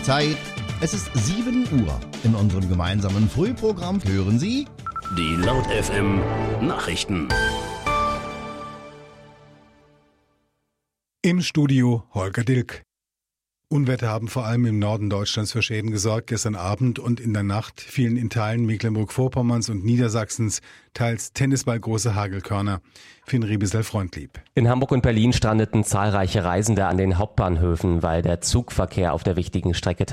Zeit. Es ist 7 Uhr. In unserem gemeinsamen Frühprogramm hören Sie die Laut FM Nachrichten. Im Studio Holger Dilk. Unwetter haben vor allem im Norden Deutschlands für Schäden gesorgt. Gestern Abend und in der Nacht fielen in Teilen Mecklenburg-Vorpommerns und Niedersachsens teils tennisballgroße Hagelkörner. Finn Riebesel-Freundlieb. In Hamburg und Berlin strandeten zahlreiche Reisende an den Hauptbahnhöfen, weil der Zugverkehr auf der wichtigen Strecke